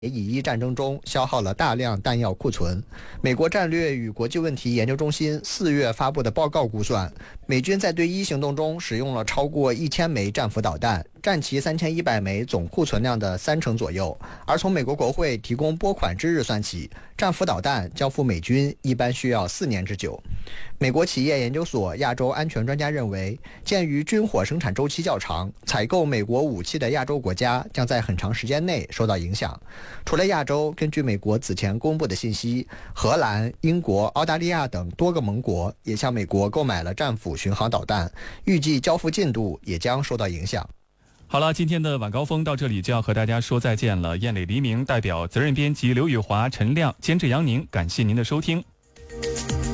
以伊战争中消耗了大量弹药库存。美国战略与国际问题研究中心4月发布的报告估算，美军在对伊行动中使用了超过1000枚战斧导弹，占其3100枚总库存量的30%左右。而从美国国会提供拨款之日算起，战斧导弹交付美军一般需要4年之久。美国企业研究所亚洲安全专家认为，鉴于军火生产周期较长，采购美国武器的亚洲国家将在很长时间内受到影响。除了亚洲，根据美国此前公布的信息，荷兰、英国、澳大利亚等多个盟国也向美国购买了战斧巡航导弹，预计交付进度也将受到影响。 好了，今天的晚高峰到这里就要和大家说再见了。燕磊黎明代表责任编辑刘宇华、陈亮，监制杨宁，感谢您的收听。